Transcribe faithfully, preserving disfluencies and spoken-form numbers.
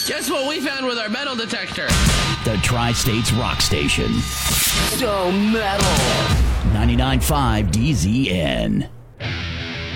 Guess what we found with our metal detector? The Tri-States Rock Station. So metal. ninety-nine point five D Z N.